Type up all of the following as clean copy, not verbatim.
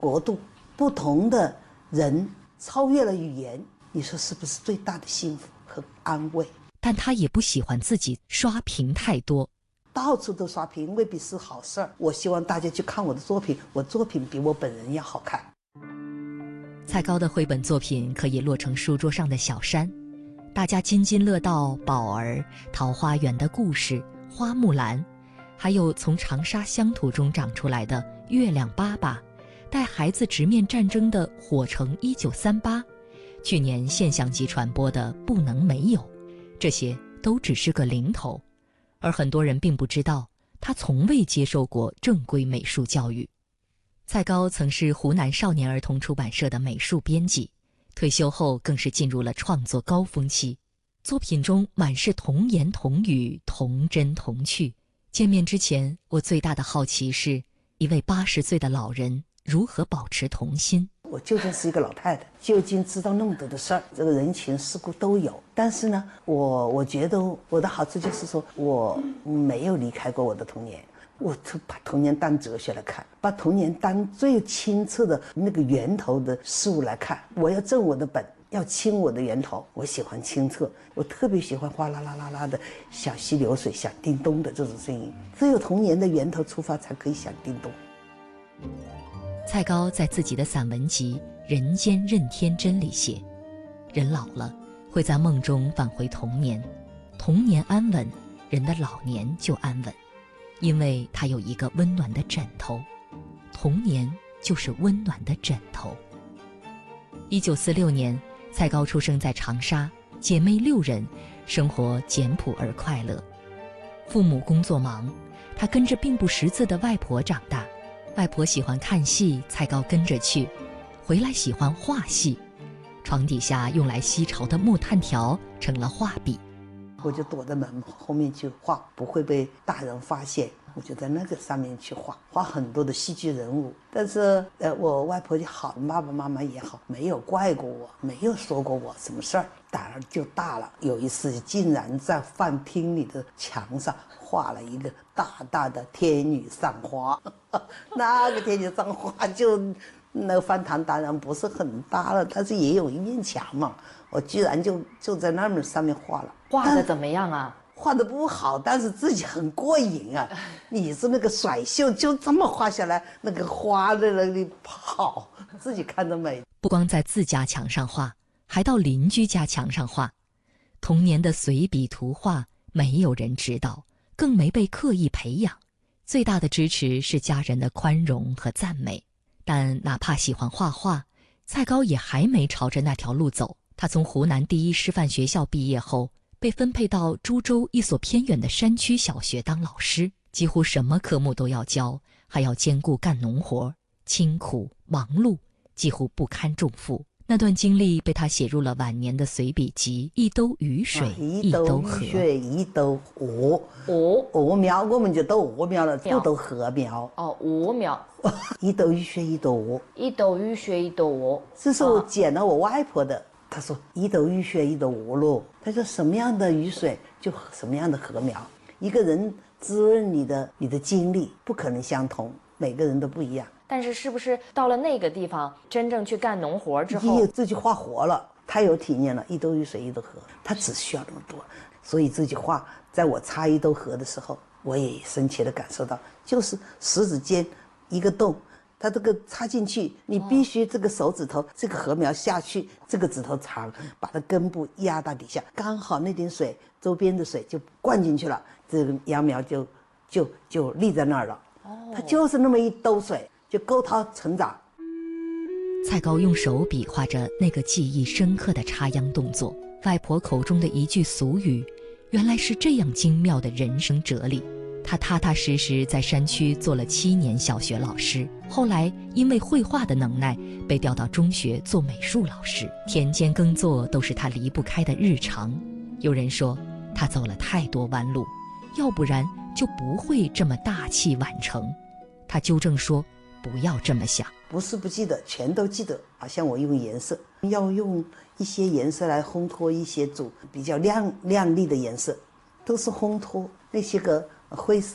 国度，不同的人超越了语言，你说是不是最大的幸福和安慰？ 但他也不喜欢自己刷屏太多， 到处都刷屏未必是好事儿。我希望大家去看我的作品，我作品比我本人要好看。 蔡高的绘本作品可以落成书桌上的小山，大家津津乐道宝儿、桃花源的故事、花木兰，还有从长沙乡土中长出来的月亮爸爸，带孩子直面战争的火城1938，去年现象级传播的不能没有，这些都只是个零头，而很多人并不知道他从未接受过正规美术教育。蔡高曾是湖南少年儿童出版社的美术编辑，退休后更是进入了创作高峰期，作品中满是童言童语，童真童趣。见面之前，我最大的好奇是一位80岁的老人如何保持童心。 我究竟是一个老太太，究竟知道那么多的事儿，这个人情世故都有。但是呢，我觉得我的好处就是说，我没有离开过我的童年。我就把童年当哲学来看，把童年当最清澈的那个源头的事物来看。我要正我的本，要清我的源头。我喜欢清澈，我特别喜欢哗啦啦啦啦的小溪流水响叮咚的这种声音。只有童年的源头出发，才可以响叮咚。 蔡高在自己的散文集《人间任天真》里写，人老了会在梦中返回童年，童年安稳，人的老年就安稳，因为他有一个温暖的枕头，童年就是温暖的枕头。1946年，蔡高出生在长沙，姐妹6人，生活简朴而快乐。父母工作忙，他跟着并不识字的外婆长大。外婆喜欢看戏，蔡高跟着去，回来喜欢画戏。床底下用来吸潮的木炭条成了画笔， 我就躲在门后面去画，不会被大人发现。我就在那个上面去画很多的戏剧人物。但是我外婆就好，爸爸妈妈也好，没有怪过我，没有说过我什么事儿，胆儿就大了。有一次竟然在饭厅里的墙上画了一个大大的天女散花那个天女散花就那个饭堂当然不是很大了，但是也有一面墙嘛，我居然就在那么上面画了。 画的怎么样啊？ 画的不好，但是自己很过瘾啊！你是那个甩袖，就这么画下来，那个花在那里跑，自己看着美。 不光在自家墙上画，还到邻居家墙上画。童年的随笔图画，没有人知道，更没被刻意培养。最大的支持是家人的宽容和赞美。但哪怕喜欢画画，蔡高也还没朝着那条路走。他从湖南第一师范学校毕业后，被分配到株洲一所偏远的山区小学当老师，几乎什么科目都要教，还要兼顾干农活，清苦忙碌，几乎不堪重负。那段经历被他写入了晚年的随笔集《一兜雨水一兜河》。 一兜雨水一兜鹅，鹅苗我们就都鹅苗了，不都禾苗。 哦，鹅苗。 一兜雨水一兜鹅， 一兜雨水一兜鹅。 这是我捡了我外婆的。他说一兜雨水一兜鹅咯。他说什么样的雨水就什么样的禾苗。一个人滋润你的经历不可能相同，每个人都不一样。 但是是不是到了那个地方真正去干农活之后， 自己画活了，太有体验了。一兜雨水一兜河，他只需要那么多。所以这句话在我插一兜河的时候，我也深切地感受到，就是食指间一个洞，它这个插进去，你必须这个手指头这个禾苗下去，这个指头长，把它根部压到底下，刚好那点水周边的水就灌进去了，这个秧苗就立在那儿了。它就是那么一兜水就够它成长。 蔡高用手比划着那个记忆深刻的插秧动作，外婆口中的一句俗语，原来是这样精妙的人生哲理。他踏踏实实在山区做了7年小学老师，后来因为绘画的能耐，被调到中学做美术老师。田间耕作都是他离不开的日常。有人说他走了太多弯路，要不然就不会这么大器晚成。他纠正说，不要这么想。 不是不记得，全都记得。好像我用颜色，要用一些颜色来烘托一些比较亮丽的颜色，都是烘托那些个灰色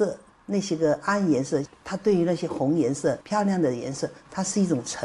那些个暗颜色，它对于那些红颜色漂亮的颜色，它是一种